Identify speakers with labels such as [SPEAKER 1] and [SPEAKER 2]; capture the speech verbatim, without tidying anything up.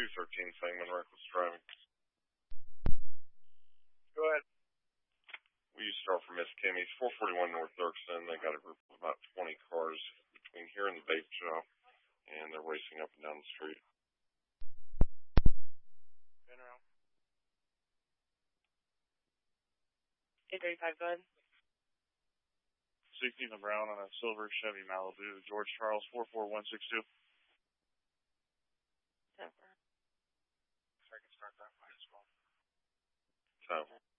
[SPEAKER 1] two thirteen Fangman, reckless driving.
[SPEAKER 2] Go ahead.
[SPEAKER 1] We used to start from Miss Kimmy's, four forty-one North Dirksen. They got a group of about twenty cars between here and the vape shop, and they're racing up and down the street.
[SPEAKER 2] Been around.
[SPEAKER 3] eight thirty-five, go ahead.
[SPEAKER 2] sixteen Brown on a silver Chevy Malibu, George Charles, four four one six two.
[SPEAKER 3] Temper.
[SPEAKER 2] So I can start that way as well.
[SPEAKER 1] So.